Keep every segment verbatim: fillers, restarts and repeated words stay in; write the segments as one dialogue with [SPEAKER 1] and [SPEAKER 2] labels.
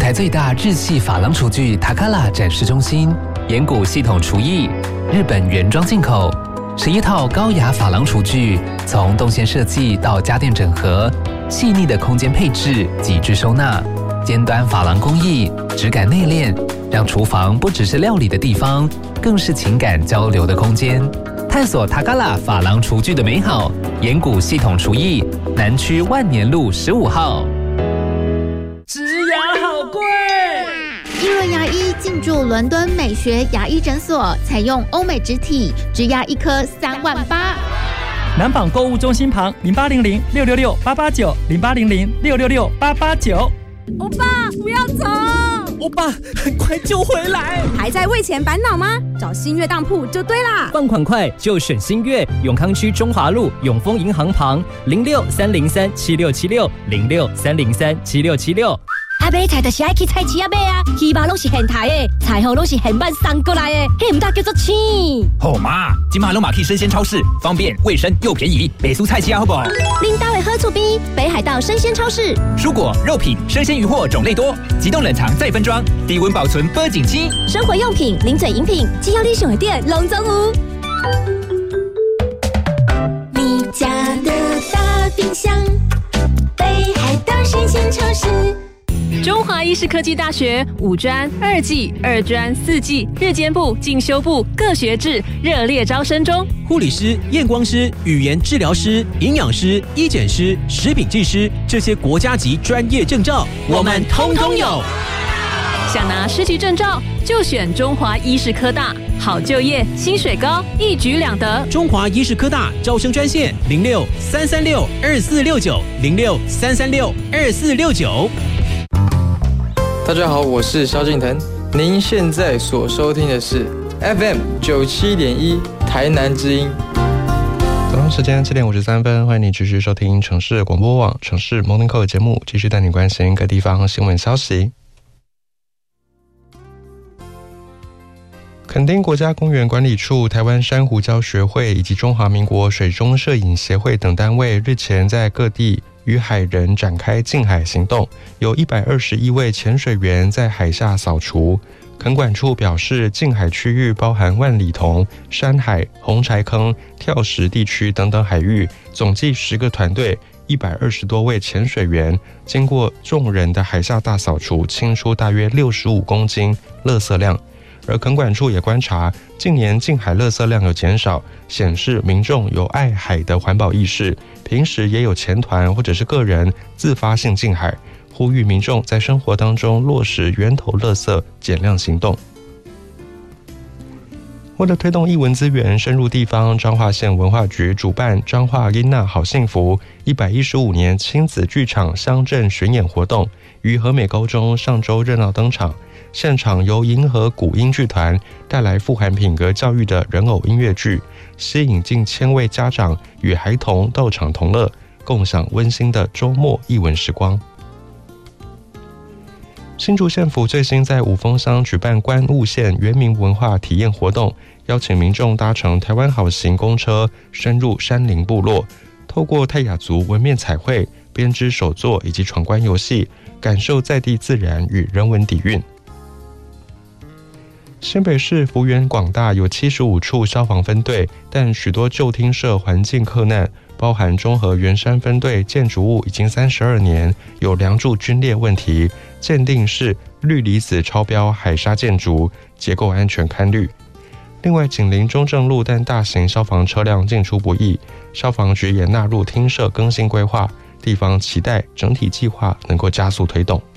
[SPEAKER 1] 台最大日系珐琅厨具塔卡拉展示中心，岩谷系统厨艺，日本原装进口，十一套高雅珐琅厨具，从动线设计到家电整合，细腻的空间配置，极致收纳，尖端珐琅工艺，质感内敛，让厨房不只是料理的地方，更是情感交流的空间。探索塔卡拉珐琅厨具的美好，岩谷系统厨艺，南区万年路十五号。
[SPEAKER 2] 植牙好贵！
[SPEAKER 3] 一轮牙医进驻伦敦美学牙医诊所，采用欧美植体，植牙一颗三万八。
[SPEAKER 2] 南纺购物中心旁零八零零六六六八八九零八零零六六六八八九。
[SPEAKER 4] 欧巴，不要走！
[SPEAKER 2] 欧巴，很快就回来。
[SPEAKER 4] 还在为钱烦恼吗？找新月当铺就对啦。
[SPEAKER 5] 放款快就选新月，永康区中华路永丰银行旁零六三零三七六七六零六三零三七六七六。
[SPEAKER 6] 啊，买菜就是爱去菜市啊买啊，鱼肉拢是现台的，菜货拢是现办送过来的，迄唔大叫做青。
[SPEAKER 7] 好妈，今嘛拢马去生鲜超市，方便、卫生又便宜，北蔬菜市啊好不好？
[SPEAKER 6] 恁家的好厝边，北海道生鲜超市，
[SPEAKER 7] 蔬果、肉品、生鲜鱼货种类多，急冻冷藏再分装，低温保存保景期。
[SPEAKER 6] 生活用品、零嘴饮品，只要你想的店，拢总有。
[SPEAKER 8] 你家的大冰箱，北海道生鲜超市。
[SPEAKER 9] 中华医事科技大学五专、二技、二专、四技、日间部、进修部各学制热烈招生中。
[SPEAKER 10] 护理师、验光师、语言治疗师、营养师、医检师、食品技师，这些国家级专业证照，我们通通有。
[SPEAKER 9] 想拿师级证照，就选中华医事科大，好就业，薪水高，一举两得。
[SPEAKER 10] 中华医事科大招生专线零六三三六二四六九零六三三六二四六九。
[SPEAKER 11] 大家好，我是萧敬腾，您现在所收听的是 F M 九七点一台南之音。
[SPEAKER 12] 早上时间七点五十三分，欢迎你继续收听城市广播网城市 Morning Call 节目，继续带你关心各地方新闻消息。垦丁国家公园管理处、台湾珊瑚礁学会以及中华民国水中摄影协会等单位日前在各地与海人展开净海行动，有一百二十一位潜水员在海下扫除。垦管处表示，净海区域包含万里桐、山海、红柴坑、跳石地区等等海域，总计十个团队，一百二十多位潜水员，经过众人的海下大扫除，清出大约六十五公斤垃圾量。而垦管处也观察，近年净海垃圾量有减少，显示民众有爱海的环保意识，平时也有潜团或者是个人自发性净海，呼吁民众在生活当中落实源头垃圾减量行动。为了推动艺文资源深入地方，彰化县文化局主办彰化囡仔好幸福一百一十五年亲子剧场乡镇巡演活动，于和美高中上周热闹登场。现场由银河古音剧团带来富含品格教育的人偶音乐剧，吸引近千位家长与孩童到场同乐，共享温馨的周末艺文时光。新竹县府最新在五峰乡举办观雾县原民文化体验活动，邀请民众搭乘台湾好行公车深入山林部落，透过泰雅族纹面彩绘、编织手作以及闯关游戏，感受在地自然与人文底蕴。新北市幅员广大，有七十五处消防分队，但许多旧厅舍环境克难，包含中和圆山分队建筑物已经三十二年，有梁柱龟裂问题，鉴定是氯离子超标海砂建筑，结构安全堪虑。另外，紧邻中正路，但大型消防车辆进出不易，消防局也纳入厅舍更新规划，地方期待整体计划能够加速推动。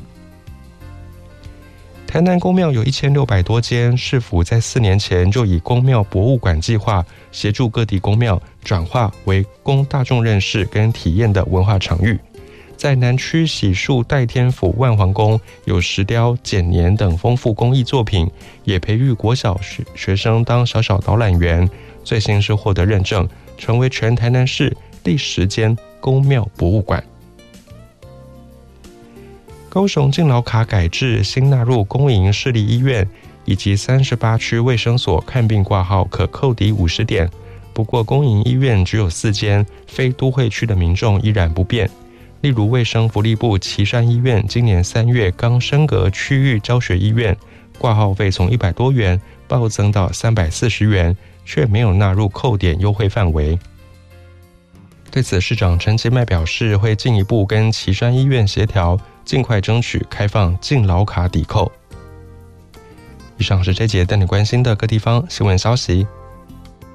[SPEAKER 12] 台南公庙有一千六百多间，市府在四年前就以公庙博物馆计划，协助各地公庙转化为供大众认识跟体验的文化场域。在南区喜树代天府万皇宫有石雕、剪年等丰富工艺作品，也培育国小学生当小小导览员。最新是获得认证，成为全台南市第十间公庙博物馆。高雄敬老卡改制，新纳入公营市立医院以及三十八区卫生所看病挂号可扣抵五十点，不过公营医院只有四间，非都会区的民众依然不便。 例如卫生福利部旗山医院今年三月刚升格区域教学医院，挂号费从一百多元暴增到三百四十元，却没有纳入扣点优惠范围。对此，市长陈其迈表示，会进一步跟旗山医院协调，尽快争取开放敬老卡抵扣。以上是这节带你关心的各地方新闻消息。